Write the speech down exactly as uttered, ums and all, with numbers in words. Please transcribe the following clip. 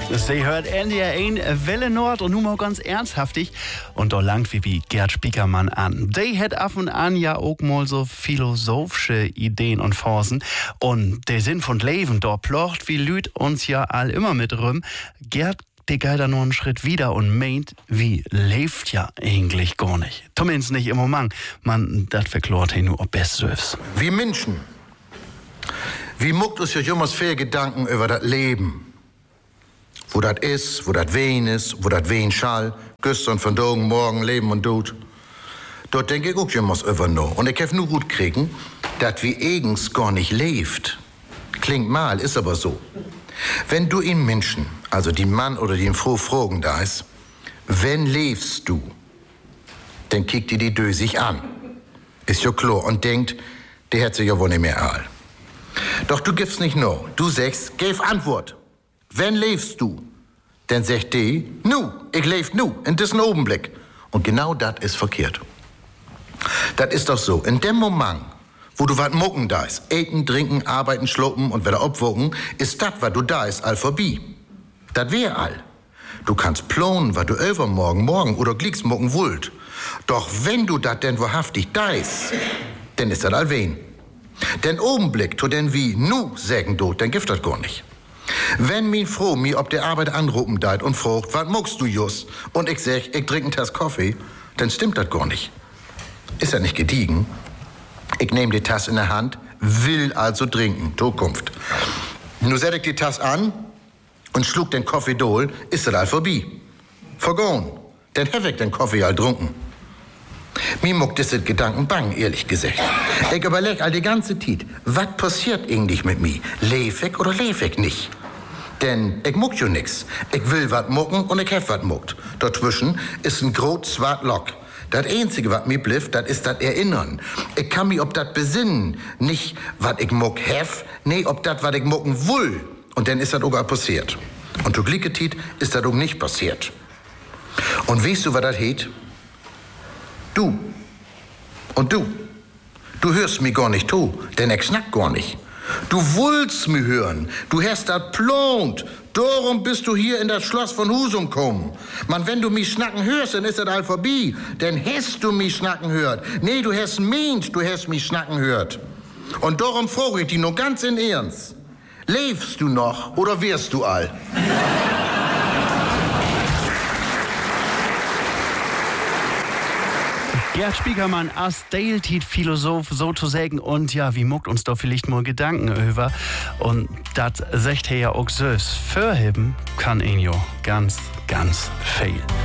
Sie hört N D R eins Welle Nord und nun mal ganz ernsthaftig und da langt wie wie Gerd Spiekermann an. Die hat af und an ja auch mal so philosophische Ideen und Phasen und der Sinn von Leben, da plocht wie Lüd uns ja all immer mit rum. Gerd, der geht da nur einen Schritt wieder und meint, wie lebt ja eigentlich gar nicht. Zumindest nicht im Moment. Man, das verklort hin nur ob Bestes. Wie Menschen. Wie muckt uns ja jemals viel Gedanken über das Leben. Wo das ist, wo das wen ist, wo das wen schall, gestern, von morgen, morgen, Leben und Tod. Dort denke ich auch jemals über noch. Und ich hab nur gut kriegen, dass wie eigens gar nicht lebt. Klingt mal, ist aber so. Wenn du in Menschen, also die Mann oder die Frau fragen da ist, wenn lebst du, dann kickt die die Dö sich an. Ist ja klar und denkt, der hat sich ja wohl nicht mehr all. Doch du gibst nicht no. Du sagst, gib Antwort. Wenn lebst du? Dann sagt die, nu, ich leb nu, in diesem Augenblick. Und genau das ist verkehrt. Das ist doch so, in dem Moment, wo du wat mucken da ist, eten, trinken, arbeiten, schluppen und wieder obwogen, ist das, was du da ist, all vorbei. Das wär all. Du kannst planen, was du übermorgen, morgen oder glieks mucken wollt. Doch wenn du dat denn wahrhaftig da ist, dann ist das all wen. Den Augenblick, to denn wie nu sägen du, dann gift das gar nicht. Wenn min Frau mir ob der Arbeit anrufen deit und fragt, was muckst du just? Und ich sag, ich trink einen Tass Kaffee, dann stimmt das gar nicht. Ist ja nicht gediegen. Ich nehme die Tasse in der Hand, will also trinken, Zukunft. Nu set ich die Tasse an und schlug den Kaffee dohl, ist das all vorbei. Vergoen, dann hab ich den Kaffee all trunken. Mir muckt das Gedanken bang, ehrlich gesagt. Ich überleg all die ganze Zeit, was passiert eigentlich mit mir? Leb ich oder leb ich nicht? Denn ich muck jo nix. Ich will wat mucken und ich hab wat muckt. Dazwischen ist ein groß zwart Lock. Das Einzige, was mir blifft, das ist das Erinnern. Ich kann mich ob das besinnen. Nicht, wat ich muck hef, nee, ob das, wat ich mucken will. Und dann ist das auch passiert. Und zu Glicketit ist das auch nicht passiert. Und weißt du, was das heet? Du. Und du. Du hörst mich gar nicht zu, denn ich schnack gar nicht. Du willst mich hören. Du hast das plant. Darum bist du hier in das Schloss von Husum gekommen. Man, wenn du mich schnacken hörst, dann ist das all vorbei. Denn hast du mich schnacken hört. Nee, du hast meint, du hast mich schnacken hört. Und darum frage ich dich nur ganz in Ernst. Lebst du noch oder wirst du all? Gerd Spiekermann, as Dale-Tit Philosoph sozusagen und ja, wie muckt uns da vielleicht mal Gedanken über und das sagt er ja auch selbst. Vorheben kann ihn ja ganz, ganz viel.